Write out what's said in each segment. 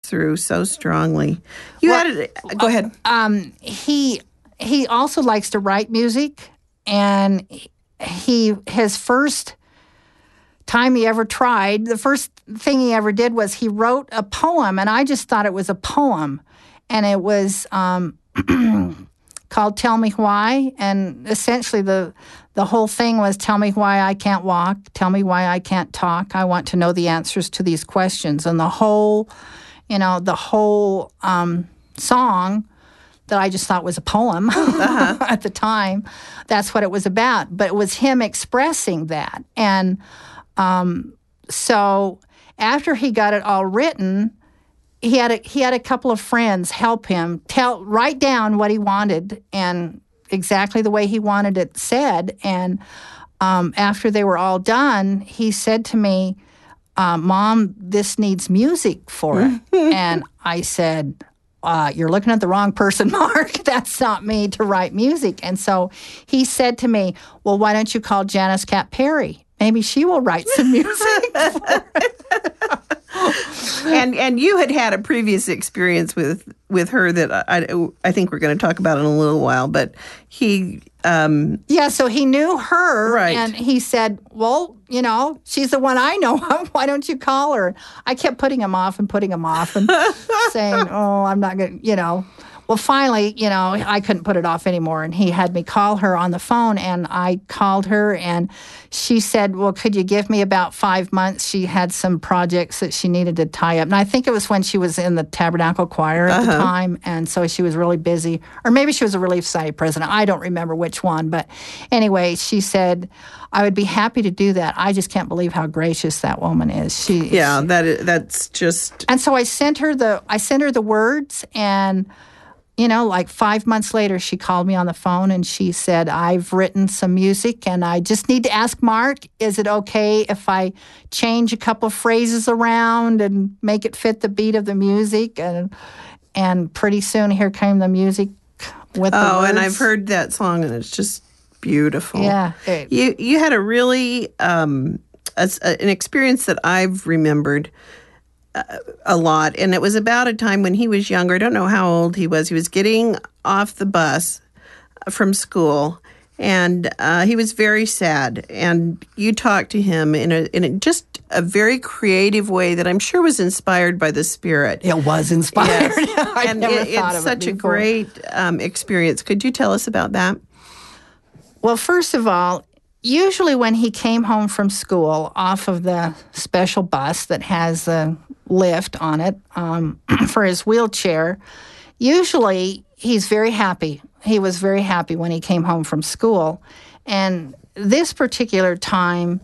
through so strongly. Go ahead. He also likes to write music, and his first time he ever tried, the first thing he ever did was he wrote a poem, and I just thought it was a poem, and it was called "Tell Me Why," and essentially the whole thing was, tell me why I can't walk, tell me why I can't talk, I want to know the answers to these questions. And the whole song that I just thought was a poem at the time, that's what it was about. But it was him expressing that. And so after he got it all written, he had a couple of friends help him write down what he wanted and exactly the way he wanted it said. And after they were all done, he said to me, Mom, this needs music for it. And I said, you're looking at the wrong person, Mark. That's not me to write music. And so he said to me, well, why don't you call Janice Cat Perry? Maybe she will write some music for it. And you had a previous experience with her that I think we're going to talk about in a little while, but he... so he knew her, right. And he said, well, she's the one I know. Why don't you call her? I kept putting him off and saying, oh, I'm not going to, Well, finally, I couldn't put it off anymore, and he had me call her on the phone, and I called her, and she said, well, could you give me about 5 months? She had some projects that she needed to tie up, and I think it was when she was in the Tabernacle Choir at the time, and so she was really busy, or maybe she was a Relief Society president. I don't remember which one, but anyway, she said, I would be happy to do that. I just can't believe how gracious that woman is. That's just... And so I sent her the words, and... like 5 months later, she called me on the phone and she said, I've written some music and I just need to ask Mark, is it okay if I change a couple of phrases around and make it fit the beat of the music? And pretty soon here came the music with the words. Oh, and I've heard that song and it's just beautiful. Yeah. You had a really, an experience that I've remembered a lot, and it was about a time when he was younger. I don't know how old he was. He was getting off the bus from school, and he was very sad. And you talked to him in just a very creative way that I'm sure was inspired by the Spirit. It was inspired. Yes. I never thought it's of it such before. a great experience. Could you tell us about that? Well, first of all, usually when he came home from school off of the special bus that has a lift on it for his wheelchair, usually he's very happy. He was very happy when he came home from school. And this particular time,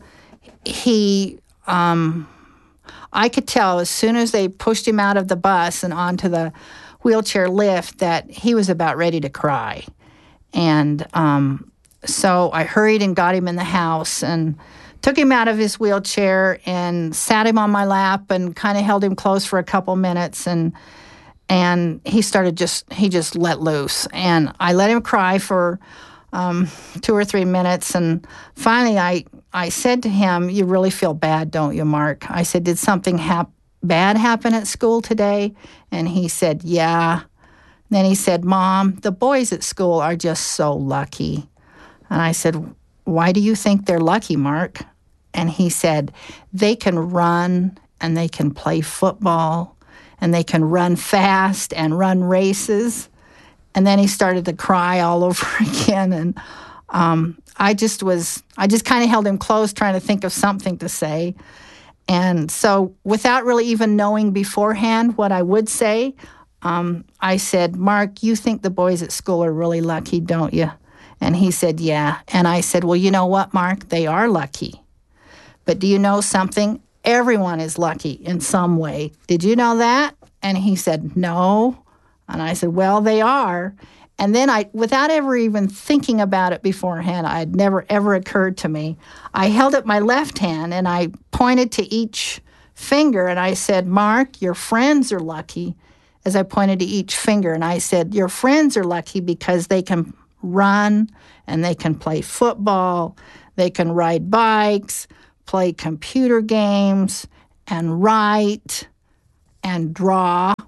I could tell as soon as they pushed him out of the bus and onto the wheelchair lift that he was about ready to cry. And so I hurried and got him in the house and took him out of his wheelchair and sat him on my lap and kind of held him close for a couple minutes, and he just let loose, and I let him cry for 2 or 3 minutes, and finally I said to him, you really feel bad, don't you, Mark? I said, did something bad happen at school today? And he said, yeah. Then he said, Mom, the boys at school are just so lucky. And I said, why do you think they're lucky, Mark? And he said, they can run and they can play football and they can run fast and run races. And then he started to cry all over again. And I just kind of held him close, trying to think of something to say. And so without really even knowing beforehand what I would say, I said, Mark, you think the boys at school are really lucky, don't you? And he said, yeah. And I said, well, you know what, Mark? They are lucky. But do you know something? Everyone is lucky in some way. Did you know that? And he said, no. And I said, well, they are. And then without ever even thinking about it beforehand, it had never, ever occurred to me, I held up my left hand and I pointed to each finger and I said, Mark, your friends are lucky, as I pointed to each finger. And I said, your friends are lucky because they can run and they can play football, they can ride bikes, play computer games, and write and draw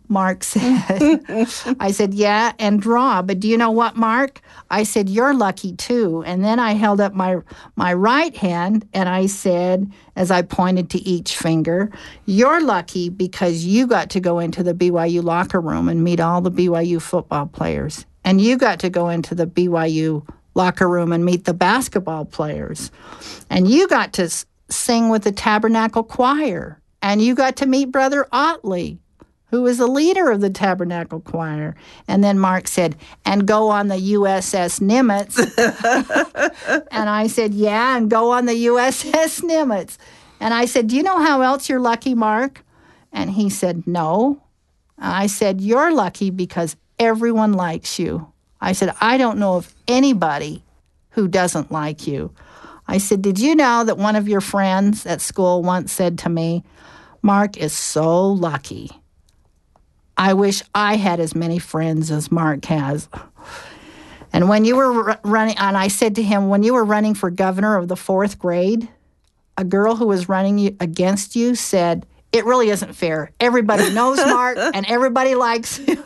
Mark said. I said, yeah, and draw. But do you know what, Mark? I said, you're lucky too. And then I held up my right hand and I said, as I pointed to each finger, you're lucky because you got to go into the BYU locker room and meet all the BYU football players. And you got to go into the BYU locker room and meet the basketball players. And you got to sing with the Tabernacle Choir. And you got to meet Brother Otley, who was the leader of the Tabernacle Choir. And then Mark said, and go on the USS Nimitz. And I said, yeah, and go on the USS Nimitz. And I said, do you know how else you're lucky, Mark? And he said, no. I said, you're lucky because everyone likes you. I said, I don't know of anybody who doesn't like you. I said, did you know that one of your friends at school once said to me, Mark is so lucky. I wish I had as many friends as Mark has. And when you were running, and I said to him, when you were running for governor of the 4th grade, a girl who was running against you said, it really isn't fair. Everybody knows Mark and everybody likes him.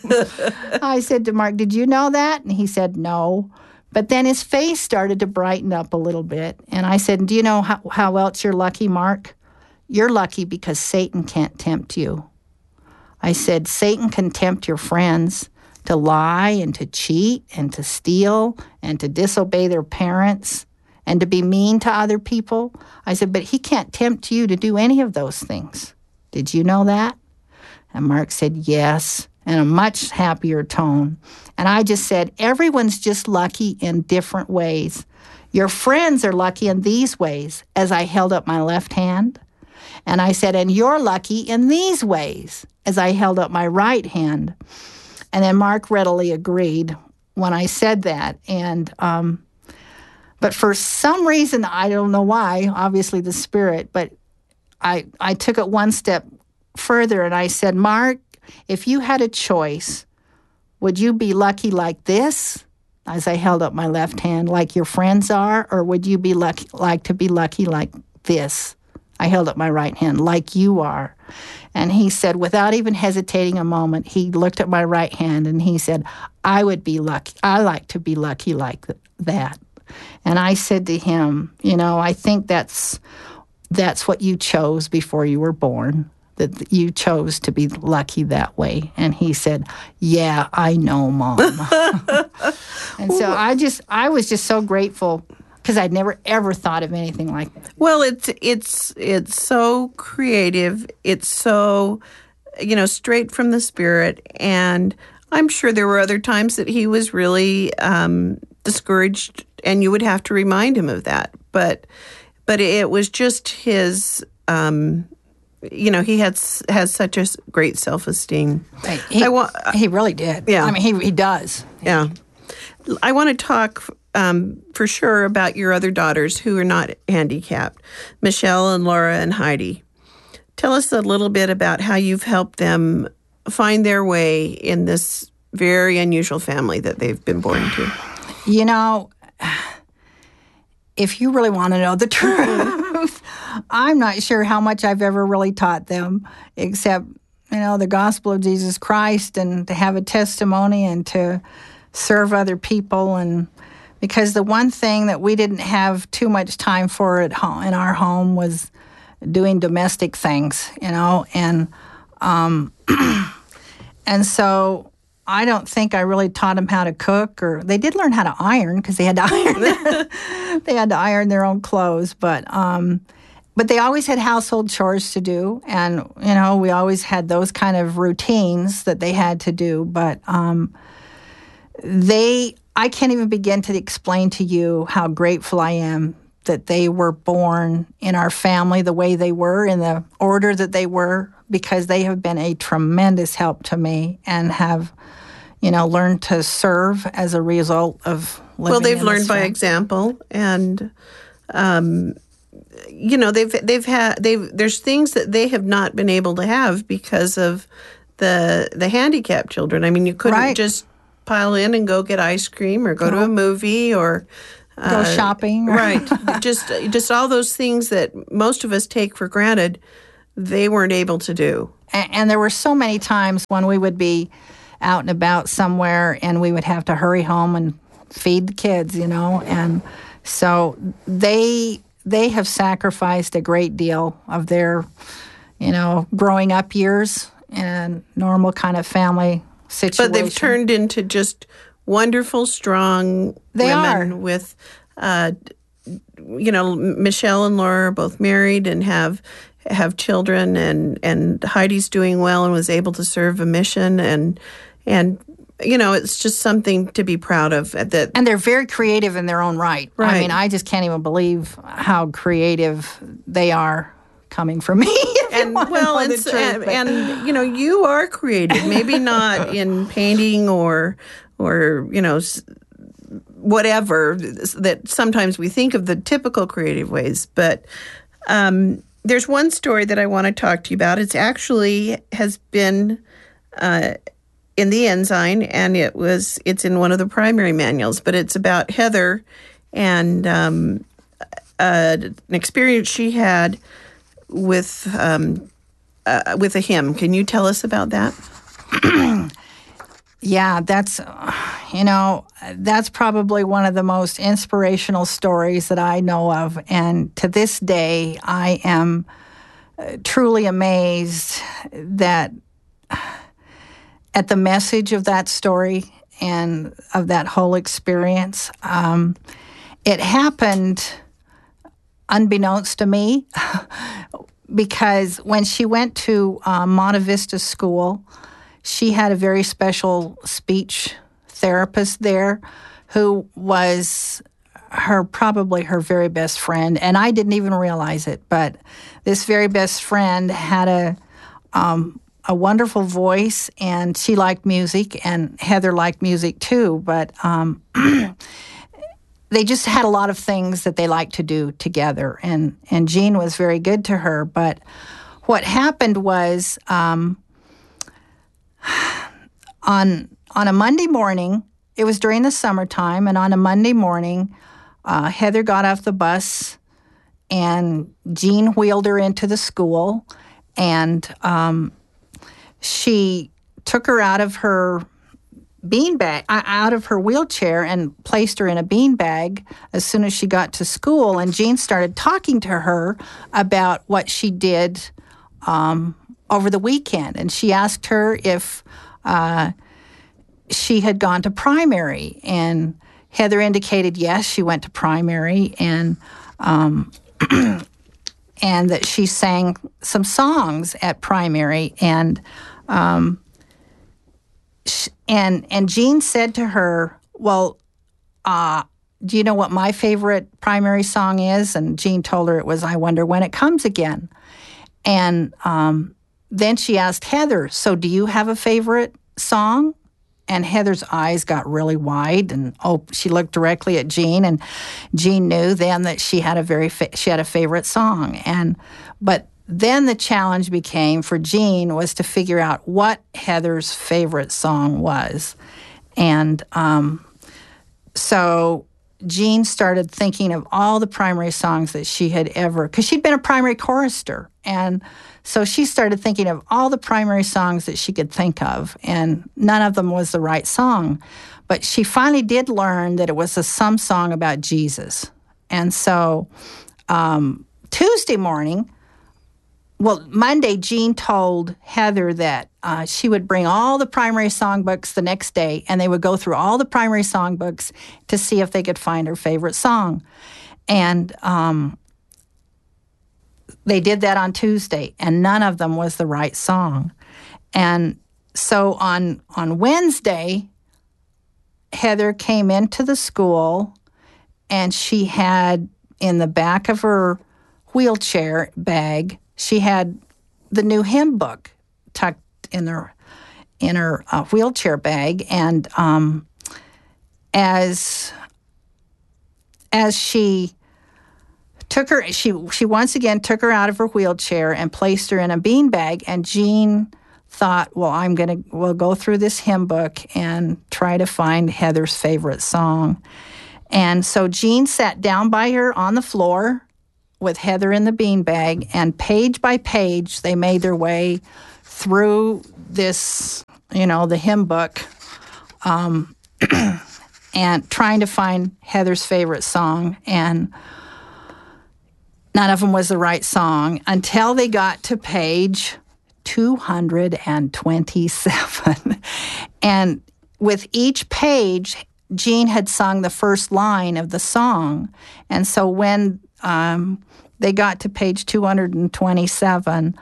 I said to Mark, did you know that? And he said, no. But then his face started to brighten up a little bit. And I said, do you know how else you're lucky, Mark? You're lucky because Satan can't tempt you. I said, Satan can tempt your friends to lie and to cheat and to steal and to disobey their parents and to be mean to other people. I said, but he can't tempt you to do any of those things. Did you know that? And Mark said, yes, in a much happier tone. And I just said, everyone's just lucky in different ways. Your friends are lucky in these ways, as I held up my left hand. And I said, and you're lucky in these ways, as I held up my right hand. And then Mark readily agreed when I said that. And but for some reason, I don't know why, obviously the Spirit, but I took it one step further and I said, Mark, if you had a choice, would you be lucky like this, as I held up my left hand, like your friends are, or would you be lucky like this? I held up my right hand, like you are. And he said, without even hesitating a moment, he looked at my right hand and he said, I would be lucky. I like to be lucky like that. And I said to him, you know, I think that's what you chose before you were born, that you chose to be lucky that way. And he said, yeah, I know, Mom. And so I was just so grateful, because I'd never, ever thought of anything like that. Well, it's so creative. It's so, straight from the Spirit. And I'm sure there were other times that he was really discouraged, and you would have to remind him of that. But it was just his, he has such a great self-esteem. He really did. Yeah. I mean, he does. Yeah. I want to talk for sure about your other daughters who are not handicapped, Michelle and Laura and Heidi. Tell us a little bit about how you've helped them find their way in this very unusual family that they've been born to. You know, if you really want to know the truth, I'm not sure how much I've ever really taught them, except, the gospel of Jesus Christ, and to have a testimony and to serve other people. And because the one thing that we didn't have too much time for at home, in our home, was doing domestic things, and and so I don't think I really taught them how to cook, or they did learn how to iron, because they had to iron. They had to iron their own clothes, but they always had household chores to do, and we always had those kind of routines that they had to do. But I can't even begin to explain to you how grateful I am that they were born in our family the way they were, in the order that they were, because they have been a tremendous help to me and have, learned to serve as a result of living. Well, they've learned by example, and there's things that they have not been able to have because of the handicapped children. I mean, you couldn't just pile in and go get ice cream or go to a movie or go shopping. Right. just all those things that most of us take for granted, they weren't able to do. And there were so many times when we would be out and about somewhere and we would have to hurry home and feed the kids, and so they have sacrificed a great deal of their, growing up years in a normal kind of family situation. But they've turned into just wonderful, strong women with, Michelle and Laura are both married and have children, and Heidi's doing well and was able to serve a mission, and it's just something to be proud of. And they're very creative in their own right. I mean, I just can't even believe how creative they are coming from me. And you are creative. Maybe not in painting or whatever that sometimes we think of the typical creative ways, but. There's one story that I want to talk to you about. It's actually has been in the Ensign, and it's in one of the primary manuals. But it's about Heather and an experience she had with a hymn. Can you tell us about that? Yeah, that's probably one of the most inspirational stories that I know of. And to this day, I am truly amazed at the message of that story and of that whole experience. It happened unbeknownst to me because when she went to Monte Vista School, she had a very special speech therapist there who was probably her very best friend, and I didn't even realize it. But this very best friend had a wonderful voice, and she liked music, and Heather liked music too. But they just had a lot of things that they liked to do together, and Jean was very good to her. But what happened was. On a Monday morning, it was during the summertime, and on a Monday morning, Heather got off the bus, and Jean wheeled her into the school, and she took her out of her out of her wheelchair, and placed her in a beanbag as soon as she got to school. And Jean started talking to her about what she did over the weekend, and she asked her if she had gone to primary, and Heather indicated yes, she went to primary, and and that she sang some songs at primary, and Jean said to her, "Well, do you know what my favorite primary song is?" And Jean told her it was "I Wonder When It Comes Again," and then she asked Heather, "So do you have a favorite song?" And Heather's eyes got really wide, and she looked directly at Jean, and Jean knew then that she had a favorite song. But then the challenge became for Jean was to figure out what Heather's favorite song was, and so Jean started thinking of all the primary songs that she had because she'd been a primary chorister, and so she started thinking of all the primary songs that she could think of, and none of them was the right song. But she finally did learn that it was some song about Jesus. And so Monday, Jean told Heather that she would bring all the primary songbooks the next day, and they would go through all the primary songbooks to see if they could find her favorite song. And they did that on Tuesday, and none of them was the right song. And so on Wednesday, Heather came into the school, and she had in the back of her wheelchair bag, she had the new hymn book tucked in her wheelchair bag. And as she took her, she once again took her out of her wheelchair and placed her in a beanbag. And Jean thought, well, we'll go through this hymn book and try to find Heather's favorite song. And so Jean sat down by her on the floor with Heather in the beanbag, and page by page, they made their way through this, the hymn book, and trying to find Heather's favorite song, and none of them was the right song until they got to page 227. And with each page, Jean had sung the first line of the song. And so when they got to page 227,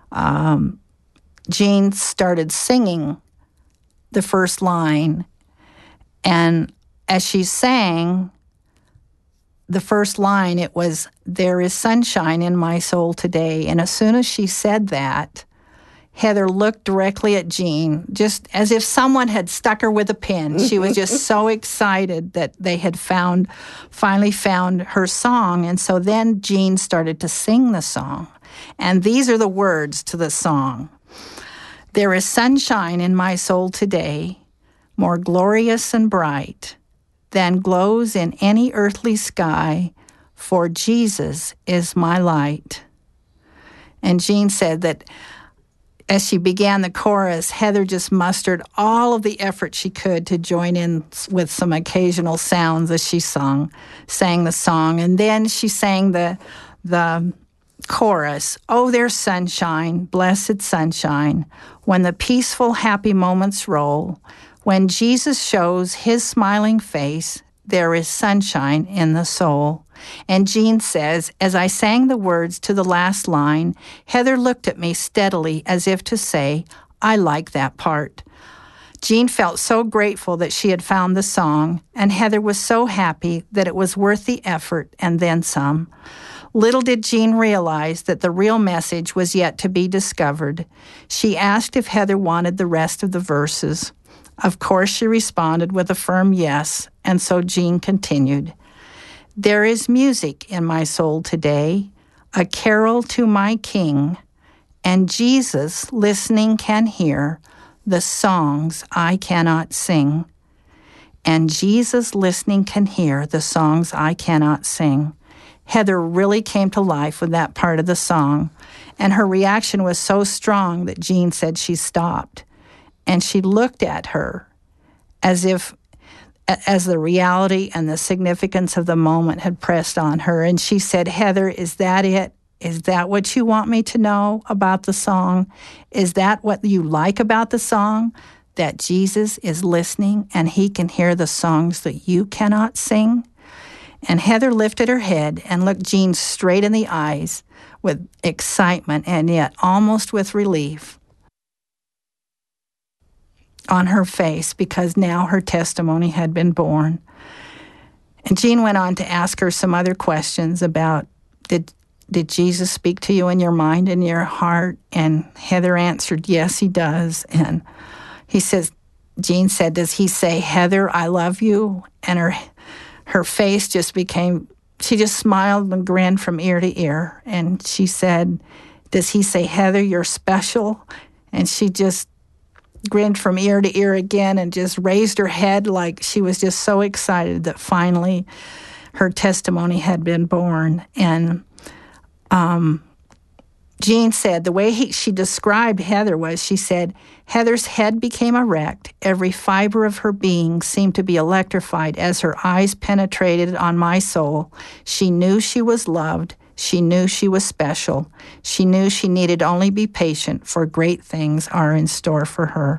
Jean started singing the first line. And as she sang the first line, it was, "There is sunshine in my soul today." And as soon as she said that, Heather looked directly at Jean, just as if someone had stuck her with a pin. She was just so excited that they had finally found her song. And so then Jean started to sing the song. And these are the words to the song. "There is sunshine in my soul today, more glorious and bright than glows in any earthly sky, for Jesus is my light." And Jean said that as she began the chorus, Heather just mustered all of the effort she could to join in with some occasional sounds as she sang the song. And then she sang the chorus, "Oh, there's sunshine, blessed sunshine, when the peaceful, happy moments roll. When Jesus shows his smiling face, there is sunshine in the soul." And Jean says, as I sang the words to the last line, Heather looked at me steadily as if to say, "I like that part." Jean felt so grateful that she had found the song, and Heather was so happy that it was worth the effort and then some. Little did Jean realize that the real message was yet to be discovered. She asked if Heather wanted the rest of the verses. Of course, she responded with a firm yes, and so Jean continued. "There is music in my soul today, a carol to my King, and Jesus listening can hear the songs I cannot sing. And Jesus listening can hear the songs I cannot sing." Heather really came to life with that part of the song, and her reaction was so strong that Jean said she stopped. And she looked at her as the reality and the significance of the moment had pressed on her. And she said, "Heather, is that it? Is that what you want me to know about the song? Is that what you like about the song? That Jesus is listening and he can hear the songs that you cannot sing?" And Heather lifted her head and looked Jean straight in the eyes with excitement and yet almost with relief on her face, because now her testimony had been born. And Jean went on to ask her some other questions about, did Jesus speak to you in your mind and your heart? And Heather answered, "Yes, he does." And Jean said, "Does he say, 'Heather, I love you'?" And her face just she just smiled and grinned from ear to ear. And she said, "Does he say, 'Heather, you're special'?" And she just grinned from ear to ear again and just raised her head like she was just so excited that finally her testimony had been born. And Jean said the way she described Heather was, she said, "Heather's head became erect. Every fiber of her being seemed to be electrified as her eyes penetrated on my soul. She knew she was loved. She knew she was special. She knew she needed only be patient, for great things are in store for her."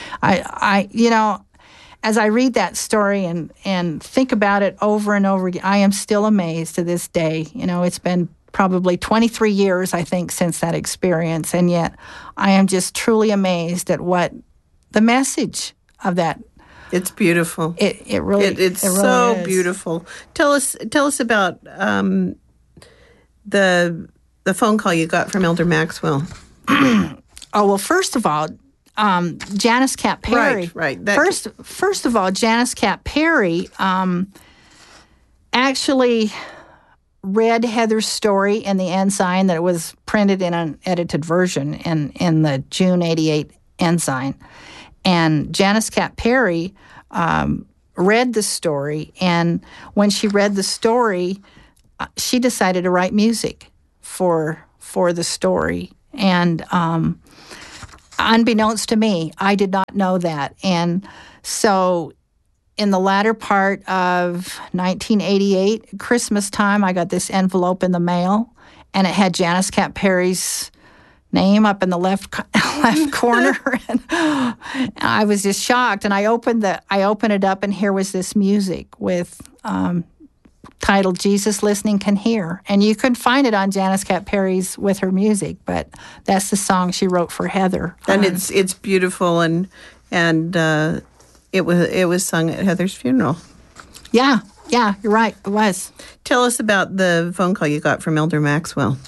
As I read that story and think about it over and over again, I am still amazed to this day. It's been probably 23 years, I think, since that experience, and yet I am just truly amazed at what the message of that. It's beautiful. It really it's really so is. beautiful. Tell us about the phone call you got from Elder Maxwell. Oh, well, first of all, Janice Cap Perry. Right. First of all, Janice Cap Perry actually read Heather's story in the Ensign, that it was printed in an edited version in the June 88 Ensign. And Janice Cap Perry read the story, and when she read the story, she decided to write music for the story. And unbeknownst to me, I did not know that. And so in the latter part of 1988, Christmas time, I got this envelope in the mail, and it had Janice Cat Perry's name up in the left corner. And I was just shocked. And I opened it up, and here was this music with titled "Jesus Listening Can Hear," and you could find it on Janice Cat Perry's with her music. But that's the song she wrote for Heather, and it's beautiful, and it was sung at Heather's funeral. Yeah, you're right. It was. Tell us about the phone call you got from Elder Maxwell.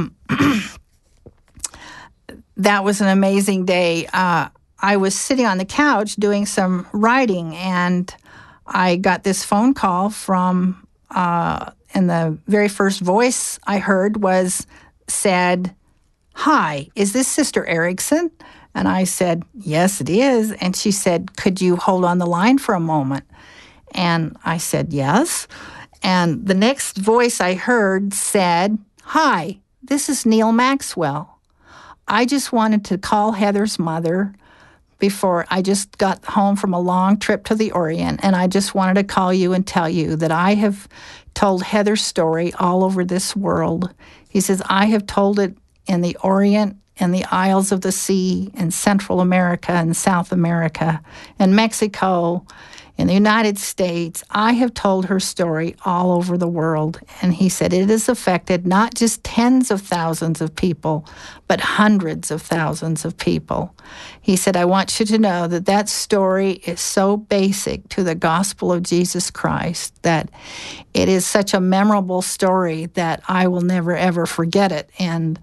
That was an amazing day. I was sitting on the couch doing some writing, and I got this phone call from, and the very first voice I heard said, "Hi, is this Sister Erickson?" And I said, "Yes, it is." And she said, "Could you hold on the line for a moment?" And I said, "Yes." And the next voice I heard said, "Hi, this is Neil Maxwell. I just wanted to call Heather's mother before I just got home from a long trip to the Orient, and I just wanted to call you and tell you that I have told Heather's story all over this world." He says, "I have told it in the Orient and the Isles of the Sea in Central America and South America and Mexico, in the United States. I have told her story all over the world." And he said, "It has affected not just tens of thousands of people, but hundreds of thousands of people." He said, "I want you to know that that story is so basic to the gospel of Jesus Christ that it is such a memorable story that I will never, ever forget it." And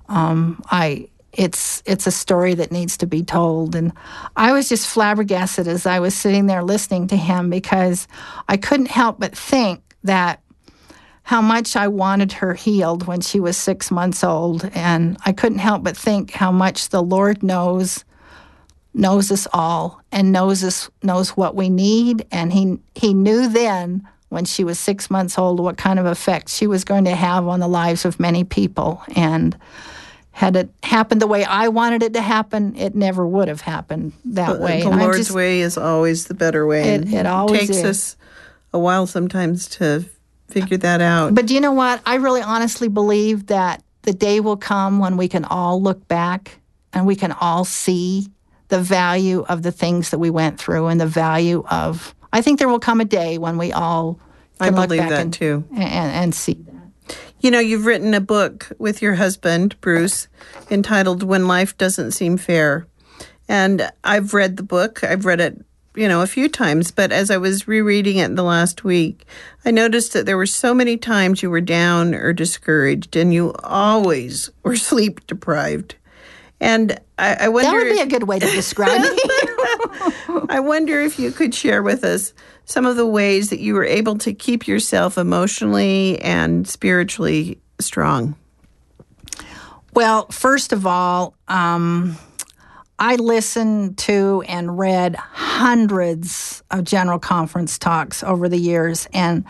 it's a story that needs to be told. And I was just flabbergasted as I was sitting there listening to him, because I couldn't help but think that how much I wanted her healed when she was 6 months old. And I couldn't help but think how much the Lord knows us all and knows what we need. And he knew then, when she was 6 months old, what kind of effect she was going to have on the lives of many people. And had it happened the way I wanted it to happen, it never would have happened that way. The Lord's way is always the better way. It always takes us a while sometimes to figure that out. But do you know what? I really honestly believe that the day will come when we can all look back and we can all see the value of the things that we went through, and the value of, I think there will come a day when we all can look back and see that. You know, you've written a book with your husband, Bruce, entitled When Life Doesn't Seem Fair. And I've read the book. I've read it, a few times. But as I was rereading it the last week, I noticed that there were so many times you were down or discouraged, and you always were sleep deprived. And I wonder... That would be a good way to describe it. I wonder if you could share with us some of the ways that you were able to keep yourself emotionally and spiritually strong. Well, first of all, I listened to and read hundreds of General Conference talks over the years, and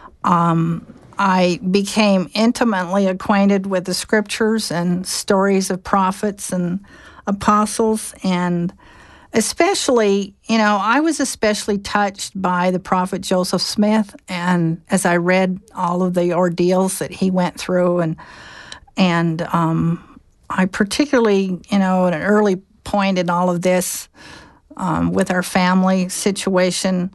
I became intimately acquainted with the scriptures and stories of prophets and apostles, and especially, I was especially touched by the prophet Joseph Smith, and as I read all of the ordeals that he went through, and I particularly, at an early point in all of this, with our family situation,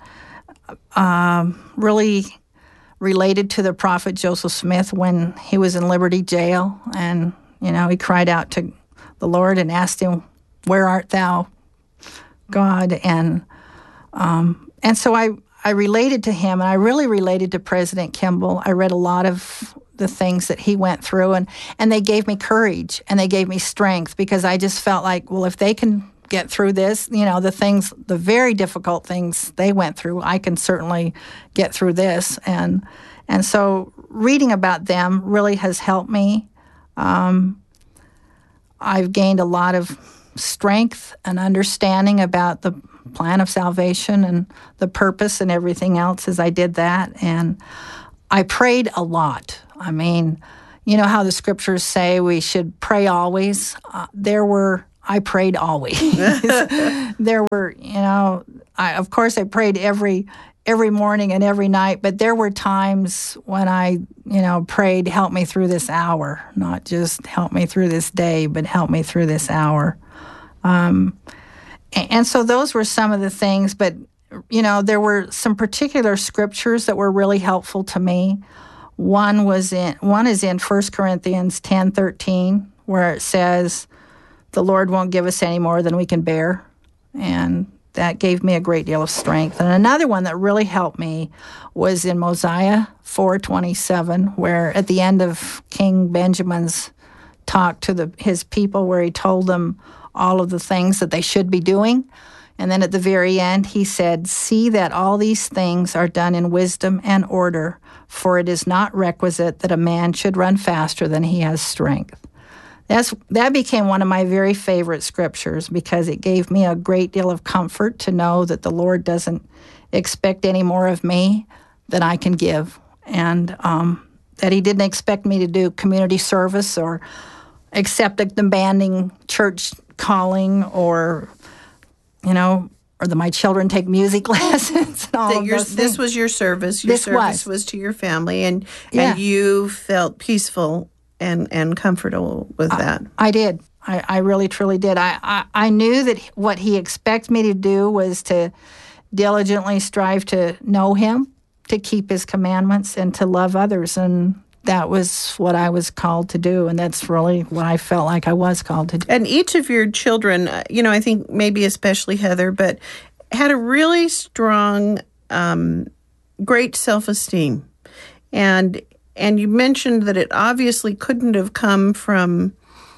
really related to the prophet Joseph Smith when he was in Liberty Jail, and he cried out to the Lord and asked him, "Where art thou, God?" And so I related to him, and I really related to President Kimball. I read a lot of the things that he went through, and they gave me courage and they gave me strength, because I just felt like, well, if they can get through this, the very difficult things they went through, I can certainly get through this. And so reading about them really has helped me. I've gained a lot of strength and understanding about the plan of salvation and the purpose and everything else as I did that. And I prayed a lot. I mean, you know how the scriptures say we should pray always? I prayed always. There were, of course I prayed every morning and every night, but there were times when I, prayed, help me through this hour, not just help me through this day, but help me through this hour. And so those were some of the things, but, there were some particular scriptures that were really helpful to me. One is in 1 Corinthians 10:13, where it says, the Lord won't give us any more than we can bear. And that gave me a great deal of strength. And another one that really helped me was in Mosiah 4:27, where at the end of King Benjamin's talk to his people, where he told them all of the things that they should be doing. And then at the very end, he said, see that all these things are done in wisdom and order, for it is not requisite that a man should run faster than he has strength. That became one of my very favorite scriptures, because it gave me a great deal of comfort to know that the Lord doesn't expect any more of me than I can give, and that he didn't expect me to do community service or accept a demanding church calling, or that my children take music lessons and all of those things. This was your service. Your service was to your family, and you felt peaceful and comfortable with that. I did. I really, truly did. I knew that what he expects me to do was to diligently strive to know him, to keep his commandments, and to love others. And that was what I was called to do. And that's really what I felt like I was called to do. And each of your children, I think maybe especially Heather, but had a really strong, great self-esteem. And you mentioned that it obviously couldn't have come from,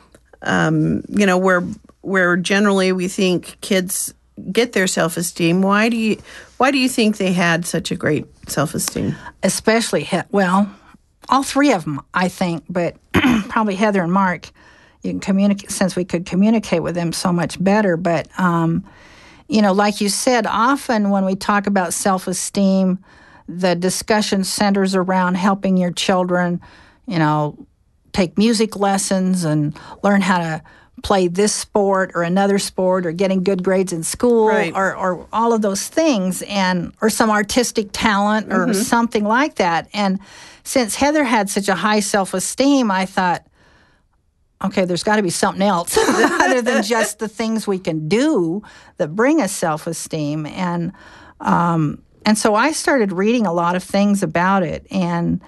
where generally we think kids get their self-esteem. Why do you think they had such a great self-esteem? Especially, all three of them, I think, but probably Heather and Mark. You can communicate, since we could communicate with them so much better. But like you said, often when we talk about self-esteem, the discussion centers around helping your children, take music lessons and learn how to play this sport or another sport, or getting good grades in school, right, or all of those things, or some artistic talent or something like that. And since Heather had such a high self-esteem, I thought, okay, there's got to be something else other than just the things we can do that bring us self-esteem. And so I started reading a lot of things about it, and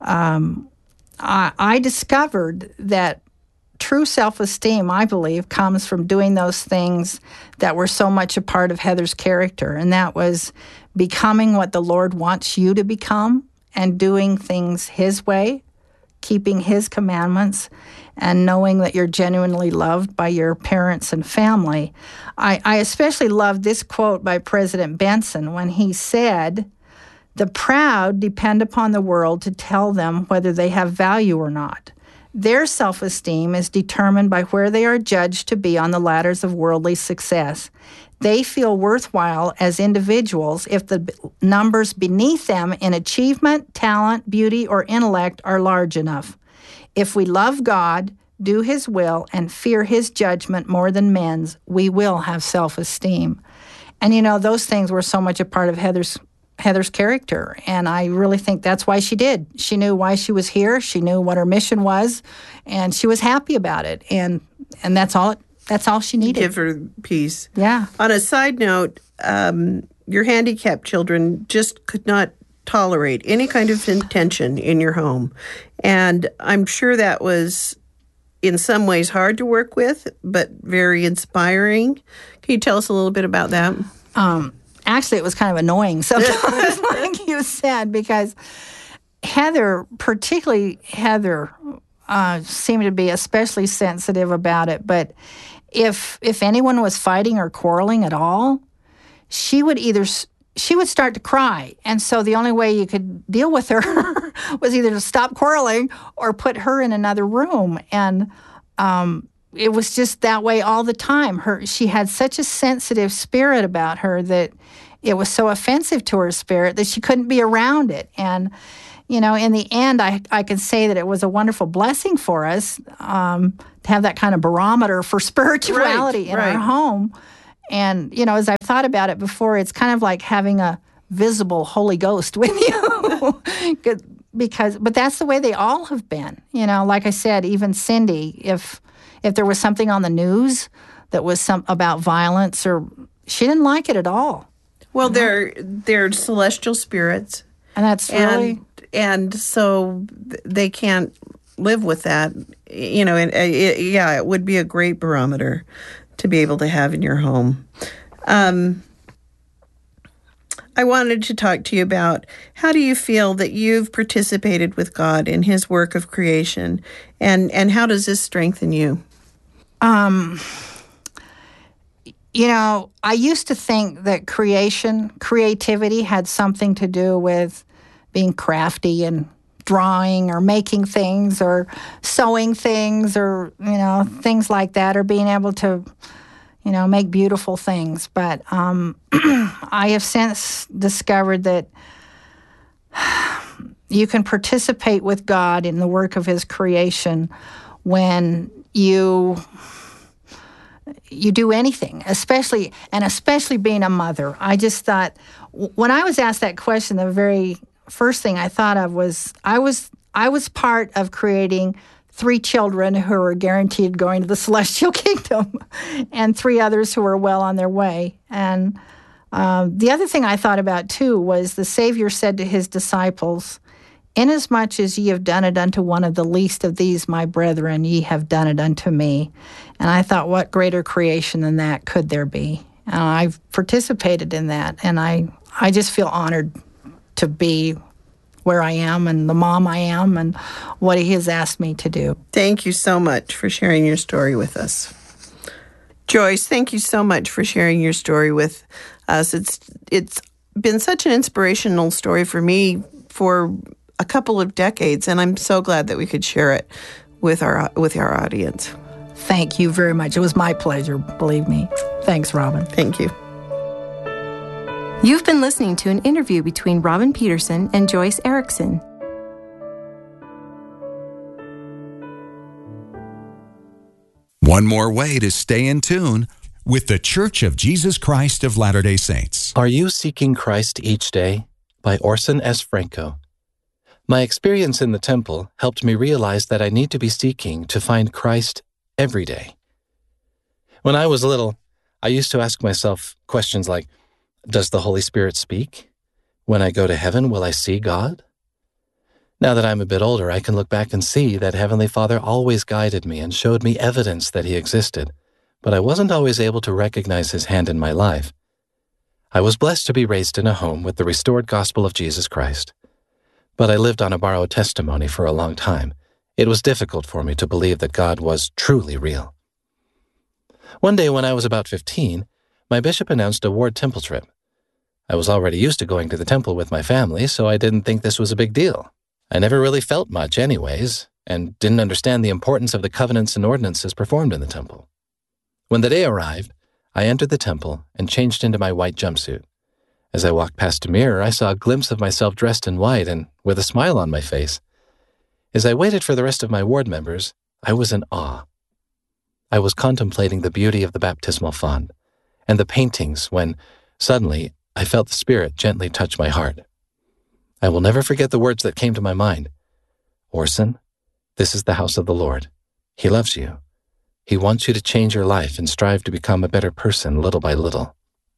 I discovered that true self-esteem, I believe, comes from doing those things that were so much a part of Heather's character, and that was becoming what the Lord wants you to become and doing things his way, keeping his commandments, and knowing that you're genuinely loved by your parents and family. I especially love this quote by President Benson when he said, "The proud depend upon the world to tell them whether they have value or not. Their self-esteem is determined by where they are judged to be on the ladders of worldly success. They feel worthwhile as individuals if the numbers beneath them in achievement, talent, beauty, or intellect are large enough. If we love God, do his will, and fear his judgment more than men's, we will have self-esteem." And those things were so much a part of Heather's character, and I really think that's why she did. She knew why she was here. She knew what her mission was, and she was happy about it. And that's all. That's all she needed. Give her peace. Yeah. On a side note, your handicapped children just could not tolerate any kind of tension in your home, and I'm sure that was in some ways hard to work with, but very inspiring. Can you tell us a little bit about that? Actually, it was kind of annoying sometimes, like you said, because Heather, seemed to be especially sensitive about it. But if anyone was fighting or quarreling at all, she would start to cry. And so the only way you could deal with her was either to stop quarreling or put her in another room. And it was just that way all the time. She had such a sensitive spirit about her that it was so offensive to her spirit that she couldn't be around it. And in the end, I can say that it was a wonderful blessing for us to have that kind of barometer for spirituality in our home. And, as I've thought about it before, it's kind of like having a visible Holy Ghost with you. But that's the way they all have been. Like I said, even Cindy, if there was something on the news that was about violence, or she didn't like it at all. Well, they're celestial spirits. And that's really... And so they can't live with that, and it would be a great barometer to be able to have in your home. I wanted to talk to you about, how do you feel that you've participated with God in his work of creation, and how does this strengthen you? I used to think that creativity had something to do with being crafty and drawing or making things or sewing things or, things like that, or being able to, make beautiful things. But I have since discovered that you can participate with God in the work of his creation when you do anything, especially being a mother. I just thought, when I was asked that question, the very first thing I thought of was I was part of creating 3 children who are guaranteed going to the celestial kingdom, and 3 others who are well on their way. And the other thing I thought about too was the Savior said to his disciples, "Inasmuch as ye have done it unto one of the least of these my brethren, ye have done it unto me." And I thought, what greater creation than that could there be? And I've participated in that, and I just feel honored to be where I am and the mom I am and what he has asked me to do. Thank you so much for sharing your story with us. Joyce, thank you so much for sharing your story with us. It's been such an inspirational story for me for a couple of decades, and I'm so glad that we could share it with our audience. Thank you very much. It was my pleasure, believe me. Thanks, Robin. Thank you. You've been listening to an interview between Robin Peterson and Joyce Erickson. One more way to stay in tune with The Church of Jesus Christ of Latter-day Saints. Are You Seeking Christ Each Day? By Orson S. Franco. My experience in the temple helped me realize that I need to be seeking to find Christ every day. When I was little, I used to ask myself questions like, does the Holy Spirit speak? When I go to heaven, will I see God? Now that I'm a bit older, I can look back and see that Heavenly Father always guided me and showed me evidence that He existed, but I wasn't always able to recognize His hand in my life. I was blessed to be raised in a home with the restored gospel of Jesus Christ, but I lived on a borrowed testimony for a long time. It was difficult for me to believe that God was truly real. One day when I was about 15, my bishop announced a ward temple trip. I was already used to going to the temple with my family, so I didn't think this was a big deal. I never really felt much anyways, and didn't understand the importance of the covenants and ordinances performed in the temple. When the day arrived, I entered the temple and changed into my white jumpsuit. As I walked past a mirror, I saw a glimpse of myself dressed in white and with a smile on my face. As I waited for the rest of my ward members, I was in awe. I was contemplating the beauty of the baptismal font and the paintings when, suddenly, I felt the Spirit gently touch my heart. I will never forget the words that came to my mind. Orson, this is the house of the Lord. He loves you. He wants you to change your life and strive to become a better person little by little.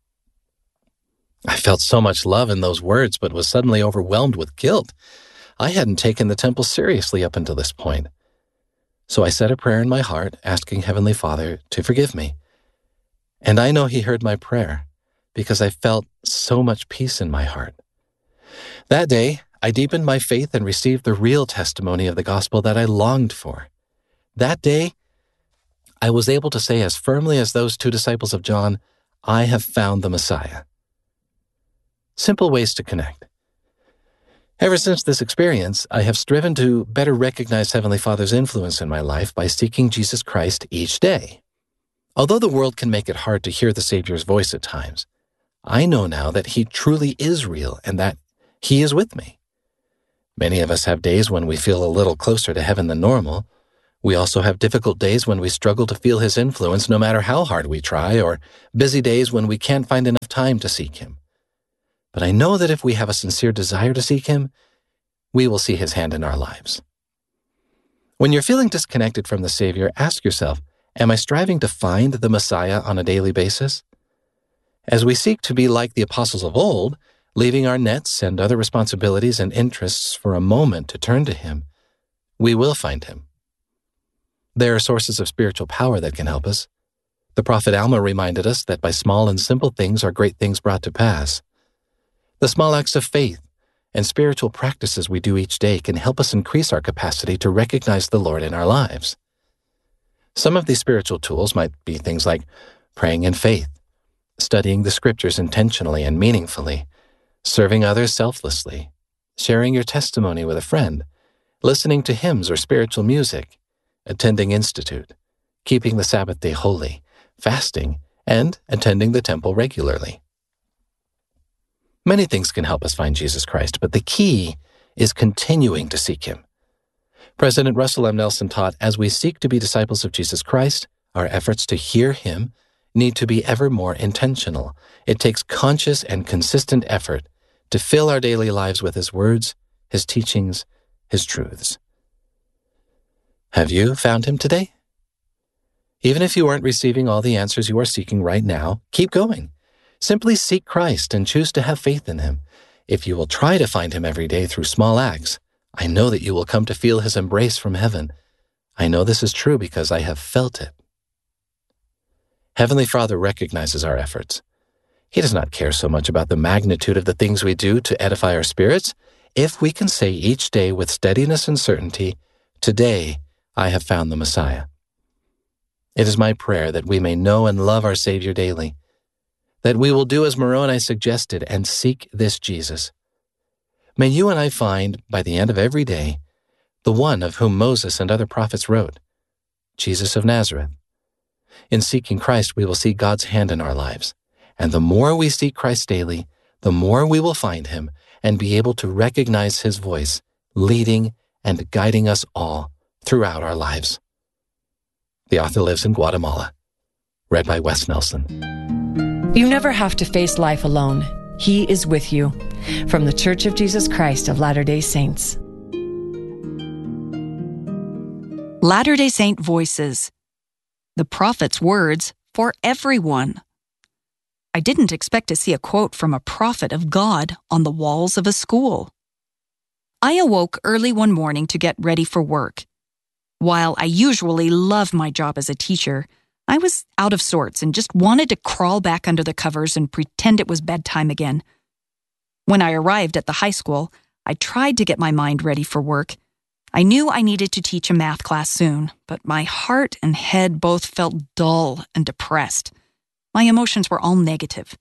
I felt so much love in those words, but was suddenly overwhelmed with guilt. I hadn't taken the temple seriously up until this point. So I said a prayer in my heart, asking Heavenly Father to forgive me. And I know He heard my prayer because I felt so much peace in my heart. That day, I deepened my faith and received the real testimony of the gospel that I longed for. That day, I was able to say as firmly as those 2 disciples of John, I have found the Messiah. Simple ways to connect. Ever since this experience, I have striven to better recognize Heavenly Father's influence in my life by seeking Jesus Christ each day. Although the world can make it hard to hear the Savior's voice at times, I know now that He truly is real and that He is with me. Many of us have days when we feel a little closer to heaven than normal. We also have difficult days when we struggle to feel His influence no matter how hard we try, or busy days when we can't find enough time to seek Him. But I know that if we have a sincere desire to seek Him, we will see His hand in our lives. When you're feeling disconnected from the Savior, ask yourself, am I striving to find the Messiah on a daily basis? As we seek to be like the apostles of old, leaving our nets and other responsibilities and interests for a moment to turn to Him, we will find Him. There are sources of spiritual power that can help us. The prophet Alma reminded us that by small and simple things are great things brought to pass. The small acts of faith and spiritual practices we do each day can help us increase our capacity to recognize the Lord in our lives. Some of these spiritual tools might be things like praying in faith, studying the Scriptures intentionally and meaningfully, serving others selflessly, sharing your testimony with a friend, listening to hymns or spiritual music, attending Institute, keeping the Sabbath day holy, fasting, and attending the temple regularly. Many things can help us find Jesus Christ, but the key is continuing to seek Him. President Russell M. Nelson taught, as we seek to be disciples of Jesus Christ, our efforts to hear Him need to be ever more intentional. It takes conscious and consistent effort to fill our daily lives with His words, His teachings, His truths. Have you found Him today? Even if you aren't receiving all the answers you are seeking right now, keep going. Simply seek Christ and choose to have faith in Him. If you will try to find Him every day through small acts, I know that you will come to feel His embrace from heaven. I know this is true because I have felt it. Heavenly Father recognizes our efforts. He does not care so much about the magnitude of the things we do to edify our spirits. If we can say each day with steadiness and certainty, "Today I have found the Messiah." It is my prayer that we may know and love our Savior daily, that we will do as Moroni suggested and seek this Jesus. May you and I find, by the end of every day, the one of whom Moses and other prophets wrote, Jesus of Nazareth. In seeking Christ, we will see God's hand in our lives, and the more we seek Christ daily, the more we will find Him and be able to recognize His voice, leading and guiding us all throughout our lives. The author lives in Guatemala. Read by Wes Nelson. You never have to face life alone. He is with you. From the Church of Jesus Christ of Latter-day Saints. Latter-day Saint Voices. The prophet's words for everyone. I didn't expect to see a quote from a prophet of God on the walls of a school. I awoke early one morning to get ready for work. While I usually love my job as a teacher, I was out of sorts and just wanted to crawl back under the covers and pretend it was bedtime again. When I arrived at the high school, I tried to get my mind ready for work. I knew I needed to teach a math class soon, but my heart and head both felt dull and depressed. My emotions were all negative.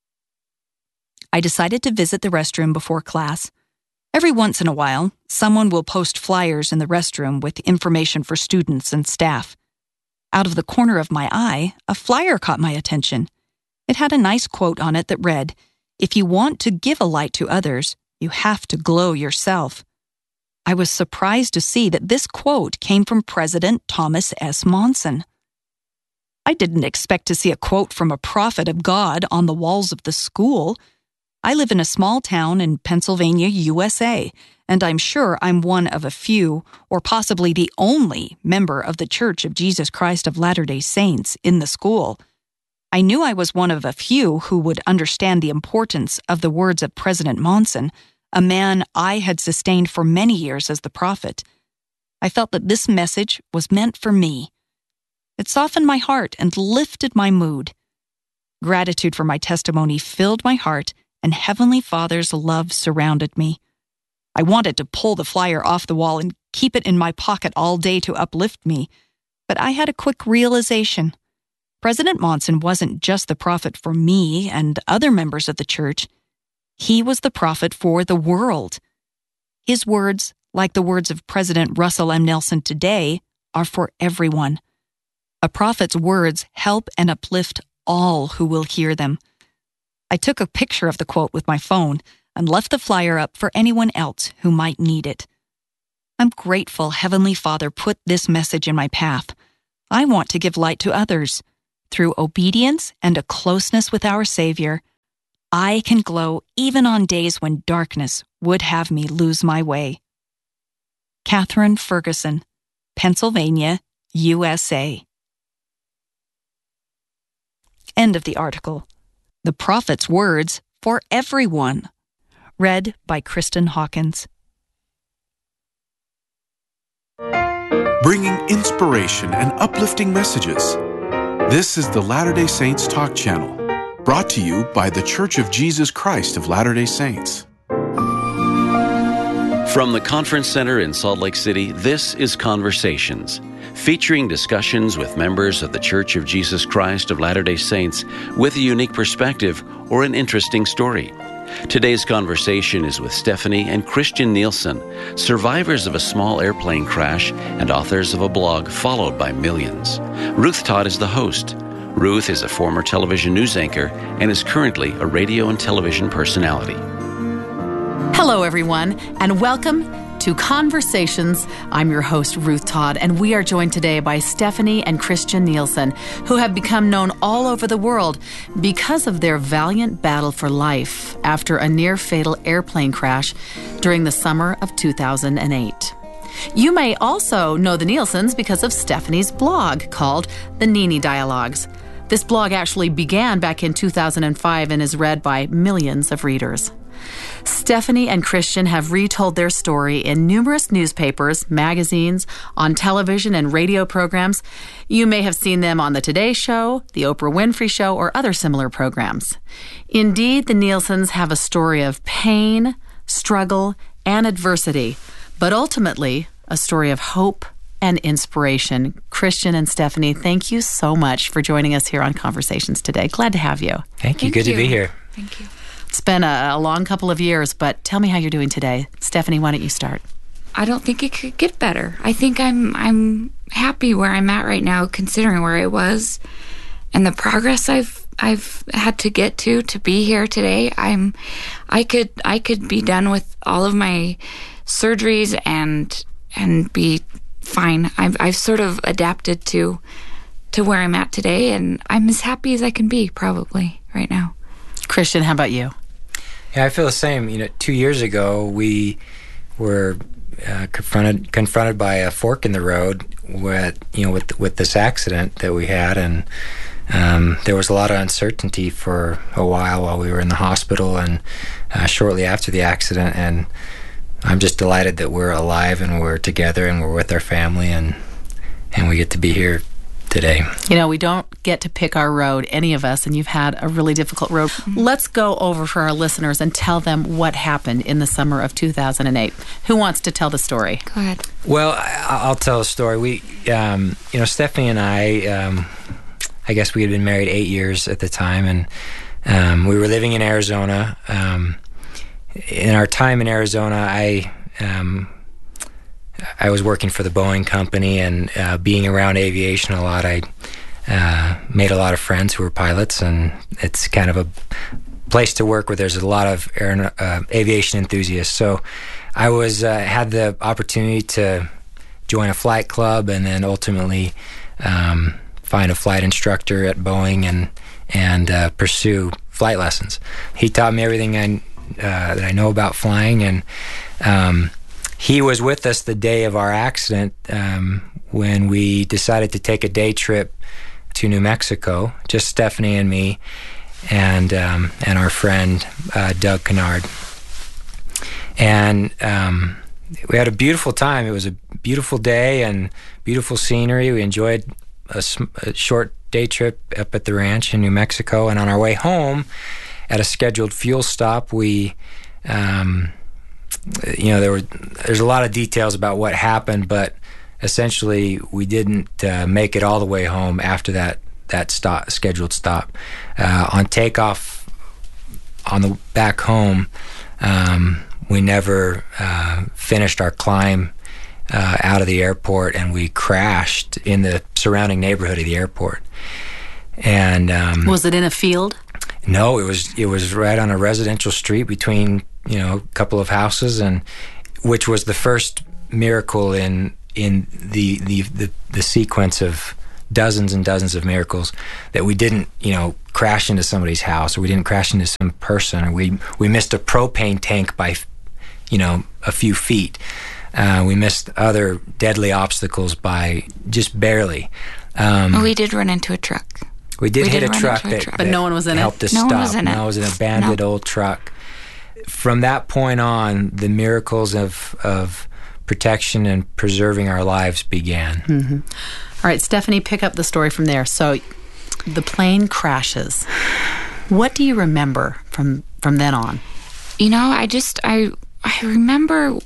I decided to visit the restroom before class. Every once in a while, someone will post flyers in the restroom with information for students and staff. Out of the corner of my eye, a flyer caught my attention. It had a nice quote on it that read, "If you want to give a light to others, you have to glow yourself." I was surprised to see that this quote came from President Thomas S. Monson. I didn't expect to see a quote from a prophet of God on the walls of the school. I live in a small town in Pennsylvania, USA, and I'm sure I'm one of a few, or possibly the only, member of the Church of Jesus Christ of Latter-day Saints in the school. I knew I was one of a few who would understand the importance of the words of President Monson, a man I had sustained for many years as the prophet. I felt that this message was meant for me. It softened my heart and lifted my mood. Gratitude for my testimony filled my heart, and Heavenly Father's love surrounded me. I wanted to pull the flyer off the wall and keep it in my pocket all day to uplift me, but I had a quick realization. President Monson wasn't just the prophet for me and other members of the church. He was the prophet for the world. His words, like the words of President Russell M. Nelson today, are for everyone. A prophet's words help and uplift all who will hear them. I took a picture of the quote with my phone. and left the flyer up for anyone else who might need it. I'm grateful Heavenly Father put this message in my path. I want to give light to others. Through obedience and a closeness with our Savior, I can glow even on days when darkness would have me lose my way. Catherine Ferguson, Pennsylvania, USA. End of the article. The Prophet's Words for Everyone. Read by Kristen Hawkins. Bringing inspiration and uplifting messages. This is the Latter-day Saints Talk Channel, brought to you by The Church of Jesus Christ of Latter-day Saints. From the Conference Center in Salt Lake City, this is Conversations, featuring discussions with members of The Church of Jesus Christ of Latter-day Saints with a unique perspective or an interesting story. Today's conversation is with Stephanie and Christian Nielsen, survivors of a small airplane crash and authors of a blog followed by millions. Ruth Todd is the host. Ruth is a former television news anchor and is currently a radio and television personality. Hello, everyone, and welcome to Conversations. I'm your host, Ruth Todd, and we are joined today by Stephanie and Christian Nielsen, who have become known all over the world because of their valiant battle for life after a near-fatal airplane crash during the summer of 2008. You may also know the Nielsens because of Stephanie's blog called The Nini Dialogues. This blog actually began back in 2005 and is read by millions of readers. Stephanie and Christian have retold their story in numerous newspapers, magazines, on television and radio programs. You may have seen them on The Today Show, The Oprah Winfrey Show, or other similar programs. Indeed, the Nielsens have a story of pain, struggle, and adversity, but ultimately a story of hope and inspiration. Christian and Stephanie, thank you so much for joining us here on Conversations today. Glad to have you. Thank you. Good to be here. Thank you. It's been a long couple of years, but tell me how you're doing today. Stephanie, why don't you start? I don't think it could get better. I think I'm happy where I'm at right now, considering where I was and the progress I've had to get to be here today. I could be done with all of my surgeries and be fine. I've sort of adapted to where I'm at today, and I'm as happy as I can be probably right now. Christian, how about you? Yeah, I feel the same. 2 years ago, we were confronted by a fork in the road with this accident that we had, and there was a lot of uncertainty for a while we were in the hospital and shortly after the accident. And I'm just delighted that we're alive and we're together and we're with our family and we get to be here today. We don't get to pick our road, any of us, and you've had a really difficult road. Let's go over for our listeners and tell them what happened in the summer of 2008. Who wants to tell the story? Go ahead. Well, I'll tell a story. We, Stephanie and I guess we had been married 8 years at the time, and we were living in Arizona. In our time in Arizona, I was working for the Boeing company, and being around aviation a lot, I made a lot of friends who were pilots, and it's kind of a place to work where there's a lot of aviation enthusiasts. So I had the opportunity to join a flight club and then ultimately find a flight instructor at Boeing and pursue flight lessons. He taught me everything that I know about flying, and he was with us the day of our accident when we decided to take a day trip to New Mexico, just Stephanie and me, and our friend Doug Kennard. And we had a beautiful time. It was a beautiful day and beautiful scenery. We enjoyed a short day trip up at the ranch in New Mexico. And on our way home, at a scheduled fuel stop, we there's a lot of details about what happened, but essentially we didn't make it all the way home after that scheduled stop. On takeoff on the back home, we never finished our climb out of the airport, and we crashed in the surrounding neighborhood of the airport. And was it in a field? No, it was right on a residential street between a couple of houses, and which was the first miracle in the sequence of dozens and dozens of miracles, that we didn't, crash into somebody's house, or we didn't crash into some person, or we missed a propane tank by, a few feet. We missed other deadly obstacles by just barely. We did run into a truck. We did hit a truck but no one was in it. Helped us No stop. one was in it. No, it was an abandoned old truck. From that point on, the miracles of protection and preserving our lives began. Mm-hmm. All right, Stephanie, pick up the story from there. So the plane crashes. What do you remember from then on? I remember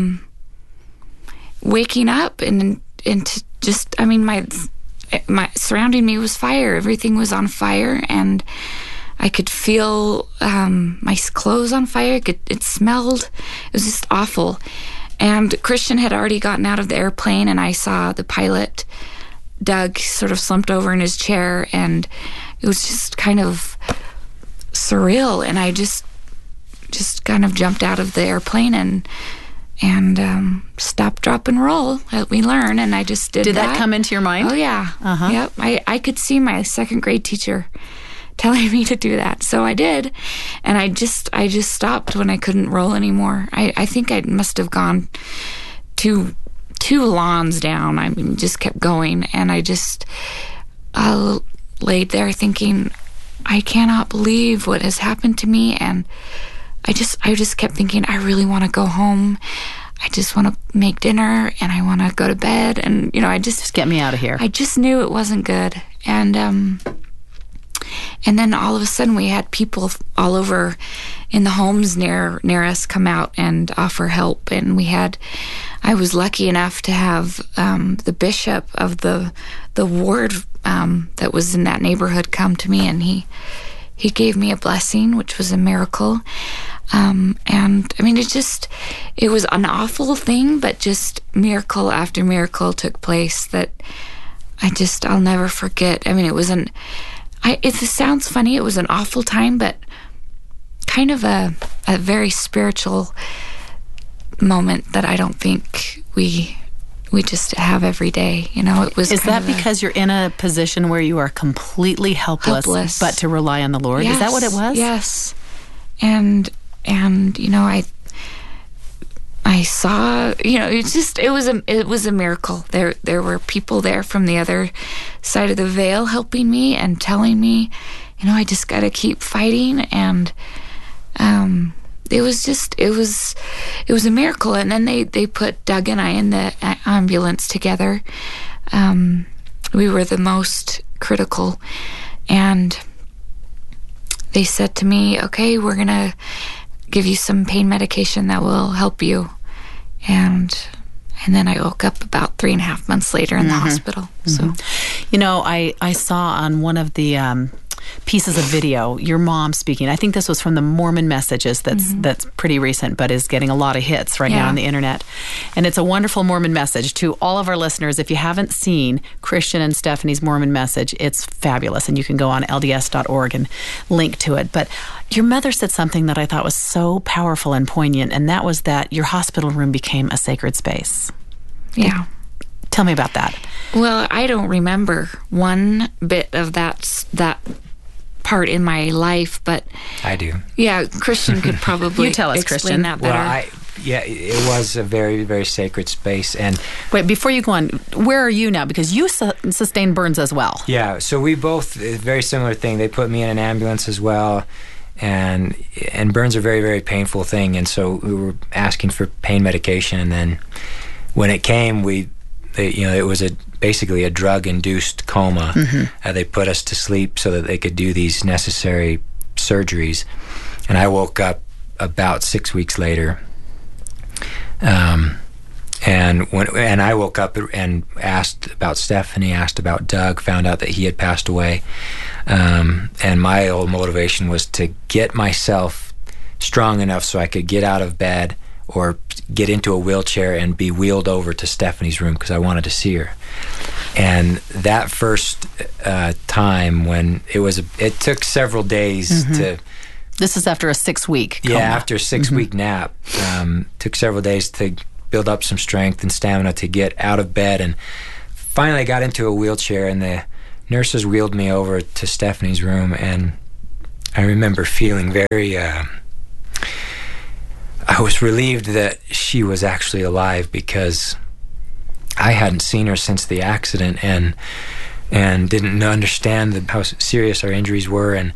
waking up and my surrounding me was fire. Everything was on fire, and I could feel my clothes on fire. It smelled. It was just awful. And Christian had already gotten out of the airplane, and I saw the pilot, Doug, sort of slumped over in his chair, and it was just kind of surreal. And I just kind of jumped out of the airplane and stop, drop, and roll, help me learn, and I just did that. Did that come into your mind? Oh, yeah. Uh-huh. Yep. I could see my second grade teacher telling me to do that, so I did, and I just stopped when I couldn't roll anymore. I think I must have gone two lawns down. I mean, just kept going, and I just laid there thinking, I cannot believe what has happened to me, and I just kept thinking, I really want to go home. I just want to make dinner, and I want to go to bed, and just get me out of here. I just knew it wasn't good, and then all of a sudden we had people all over in the homes near us come out and offer help, and I was lucky enough to have the bishop of the ward that was in that neighborhood come to me, and he gave me a blessing, which was a miracle. And I mean, it was an awful thing, but just miracle after miracle took place that I'll never forget. I mean, it sounds funny, it was an awful time, but kind of a very spiritual moment that I don't think we just have every day. It was. Is that because you're in a position where you are completely helpless, but to rely on the Lord? Yes, is that what it was? Yes. And I saw, it was a miracle. There were people there from the other side of the veil helping me and telling me, I just got to keep fighting. And it was a miracle. And then they put Doug and I in the ambulance together. We were the most critical, and they said to me, okay, we're going to give you some pain medication that will help you. And then I woke up about 3.5 months later in the hospital. So, I saw on one of the pieces of video your mom speaking. I think this was from the Mormon Messages that's pretty recent, but is getting a lot of hits right now on the internet. And it's a wonderful Mormon message. To all of our listeners, if you haven't seen Christian and Stephanie's Mormon Message, it's fabulous, and you can go on LDS.org and link to it. But your mother said something that I thought was so powerful and poignant, and that was that your hospital room became a sacred space. Yeah. Tell me about that. Well, I don't remember one bit of that part in my life, but I do. Yeah, Christian could probably you tell us, explain Christian. that better. Well, it was a very, very sacred space. And wait, before you go on, where are you now? Because you sustained burns as well. Yeah, so we both, very similar thing. They put me in an ambulance as well, and burns are a very, very painful thing. And so we were asking for pain medication, and then when it came, it was basically a drug-induced coma. They put us to sleep so that they could do these necessary surgeries. And I woke up about 6 weeks later. And I woke up and asked about Stephanie, asked about Doug, found out that he had passed away. And my whole motivation was to get myself strong enough so I could get out of bed or get into a wheelchair and be wheeled over to Stephanie's room because I wanted to see her. And that first time when it took several days This is after a 6-week coma. Yeah, after a 6-week nap. Took several days to build up some strength and stamina to get out of bed, and finally I got into a wheelchair, and the nurses wheeled me over to Stephanie's room, and I remember feeling very... I was relieved that she was actually alive, because I hadn't seen her since the accident and didn't understand how serious our injuries were, and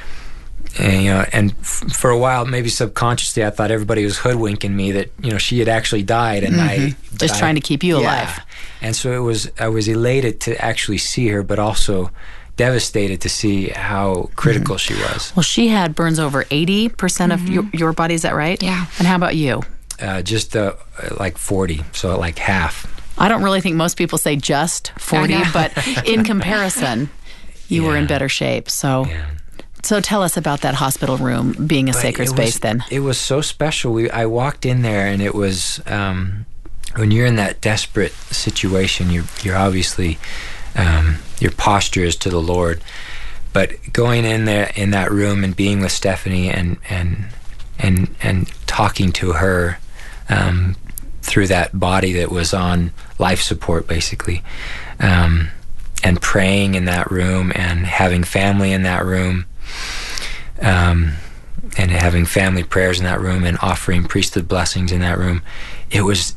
for a while, maybe subconsciously, I thought everybody was hoodwinking me, that she had actually died, and trying to keep you alive. And so I was elated to actually see her, but also devastated to see how critical she was. Well, she had burns over 80% of your body, is that right? Yeah. And how about you? Just like 40, so like half. I don't really think most people say just 40, but in comparison, you were in better shape. So tell us about that hospital room being a sacred space then. It was so special. I walked in there, and it was, when you're in that desperate situation, you're obviously, your posture is to the Lord. But going in there, in that room, and being with Stephanie and talking to her through that body that was on life support, basically, and praying in that room, and having family in that room, and having family prayers in that room, and offering priesthood blessings in that room. It was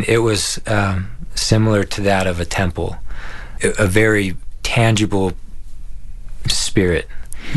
similar to that of a temple, a very tangible spirit.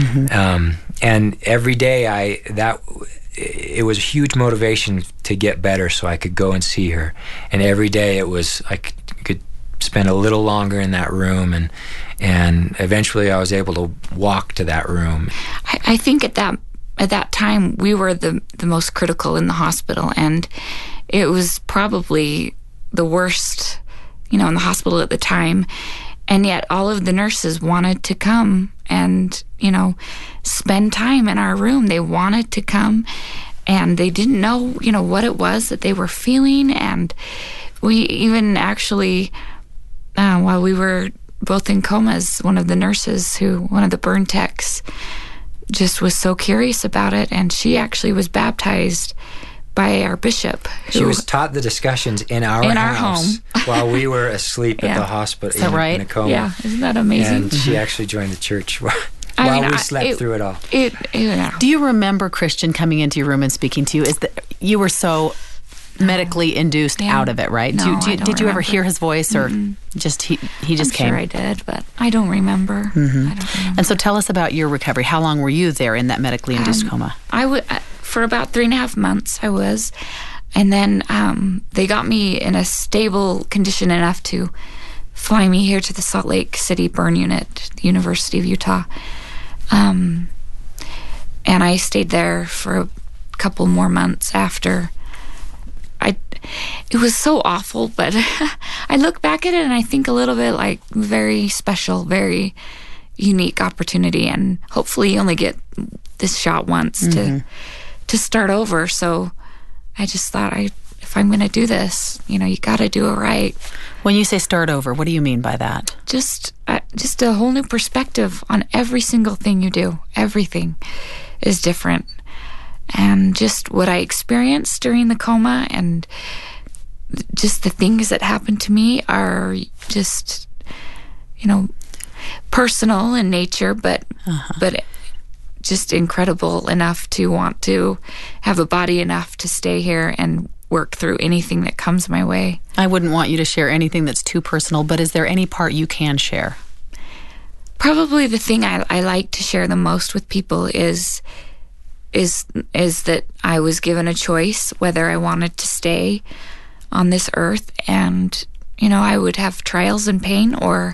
And every day it was a huge motivation to get better so I could go and see her. And every day it was, I could spend a little longer in that room, and eventually I was able to walk to that room. I think at that time we were the most critical in the hospital, and it was probably the worst, in the hospital at the time. And yet all of the nurses wanted to come and, spend time in our room. They wanted to come, and they didn't know, what it was that they were feeling. And we even actually, while we were both in comas, one of the burn techs, just was so curious about it, and she actually was baptized by our bishop. She was taught the discussions in our house home while we were asleep at the hospital. Is that right? In a coma. Yeah, isn't that amazing? And she actually joined the church while we slept through it all. Do you remember Christian coming into your room and speaking to you? You were so medically induced out of it, right? No, did you ever hear his voice, or just he just came? I'm sure I did, but I don't remember. I don't remember. And so tell us about your recovery. How long were you there in that medically induced coma? For about 3.5 months I was, and then they got me in a stable condition enough to fly me here to the Salt Lake City burn unit, the University of Utah, and I stayed there for a couple more months after. It was so awful, but I look back at it and I think a little bit like very special, very unique opportunity, and hopefully you only get this shot once to start over. So I just thought, if I'm going to do this, you got to do it right. When you say start over, what do you mean by that? Just a whole new perspective on every single thing you do. Everything is different. And just what I experienced during the coma, and just the things that happened to me are just, personal in nature, but just incredible enough to want to have a body enough to stay here and work through anything that comes my way. I wouldn't want you to share anything that's too personal, but is there any part you can share? Probably the thing I like to share the most with people is that I was given a choice whether I wanted to stay on this earth, and I would have trials and pain, or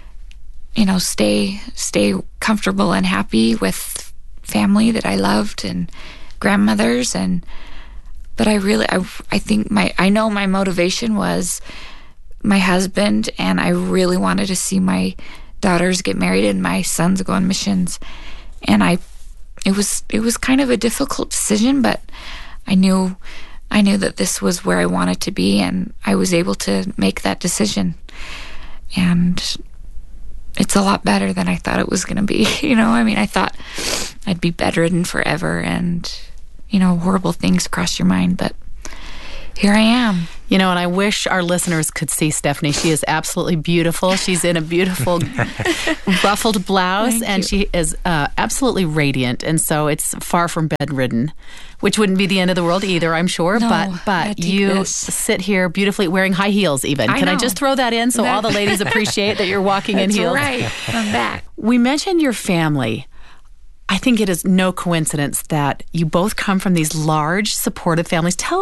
stay comfortable and happy with family that I loved and grandmothers. But I think I know my motivation was my husband, and I really wanted to see my daughters get married and my sons go on missions. And it was kind of a difficult decision, but I knew that this was where I wanted to be, and I was able to make that decision. And it's a lot better than I thought it was going to be. I thought I'd be bedridden forever, and, horrible things cross your mind, but here I am. And I wish our listeners could see Stephanie. She is absolutely beautiful. She's in a beautiful ruffled blouse, and she is absolutely radiant. And so it's far from bedridden, which wouldn't be the end of the world either, I'm sure. No, but you sit here beautifully wearing high heels even. Can I just throw that in so all the ladies appreciate that you're walking in heels? That's right. I'm back. We mentioned your family. I think it is no coincidence that you both come from these large, supportive families. Tell